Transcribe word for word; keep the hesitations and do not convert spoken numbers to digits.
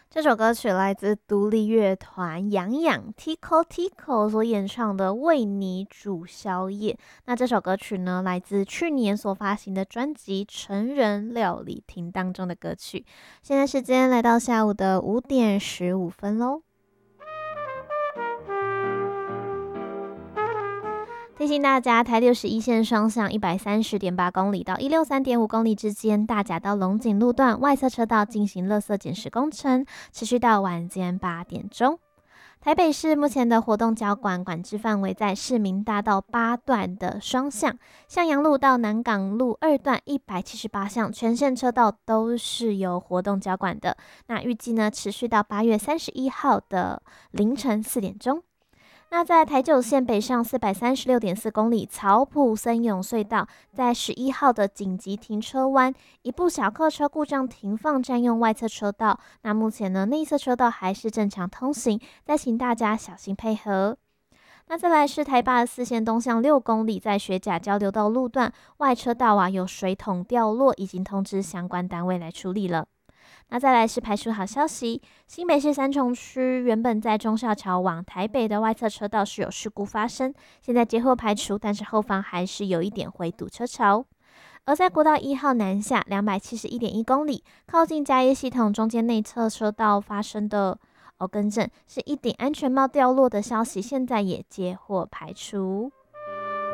这首歌曲来自独立乐团痒痒 Tico Tico 所演唱的《为你煮宵夜》。那这首歌曲呢，来自去年所发行的专辑《成人料理厅》当中的歌曲。现在时间来到下午的五点十五分喽。提醒大家，台六十一线双向一百三十点八公里到一六三点五公里之间，大甲到龙井路段外侧车道进行垃圾捡拾工程，持续到晚间八点钟。台北市目前的活动交管管制范围在市民大道八段的双向，向阳路到南港路二段一百七十八项全线车道都是有活动交管的。那预计呢，持续到八月三十一号的凌晨四点钟。那在台九线北上四百三十六点四公里草埔森永隧道，在十一号的紧急停车弯，一部小客车故障停放，占用外侧车道。那目前呢，内侧车道还是正常通行，再请大家小心配合。那再来是台八四线东向六公里，在学甲交流道路段外车道啊有水桶掉落，已经通知相关单位来处理了。那再来是排除好消息，新北市三重区原本在忠孝桥往台北的外侧车道是有事故发生，现在接获排除，但是后方还是有一点回堵车潮。而在国道一号南下两百七十一点一公里，靠近嘉义系统中间内侧车道发生的哦更正是一顶安全帽掉落的消息，现在也接获排除。